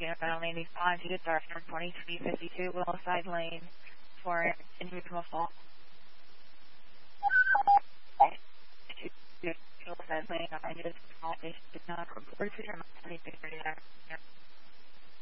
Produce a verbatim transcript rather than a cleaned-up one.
Unit Final Landing on to Guitar from twenty-three fifty-two Willowside Lane for individual fault. Willowside Lane, I just thought they did not report to your twenty-six thirty-nine.